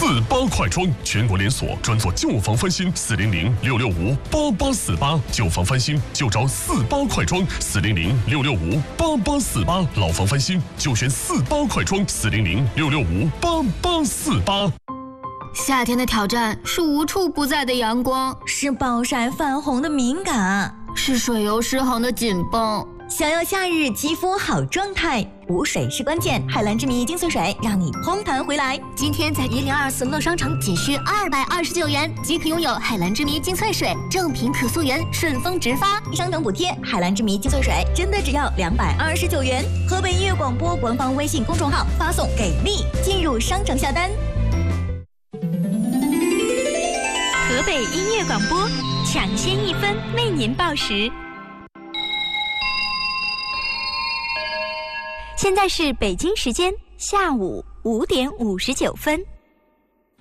48快装，全国连锁，专做旧房翻新，400-665-8848，旧房翻新就找48快装，400-665-8848，老房翻新就选48快装，400-665-8848。 夏天的挑战是无处不在的阳光， 是暴晒泛红的敏感， 是水油失衡的紧绷。 想要夏日肌肤好状态，补水是关键。海蓝之谜精粹水让你烘弹回来。 今天在1024乐商城仅需229元即可拥有海蓝之谜精粹水，正品可溯源，顺丰直发， 商城补贴。海蓝之谜精粹水真的只要229元。河北音乐广播官方微信公众号发送给力进入商城下单。 河北音乐广播抢先1分为您报时。现在是北京时间下午5点59分。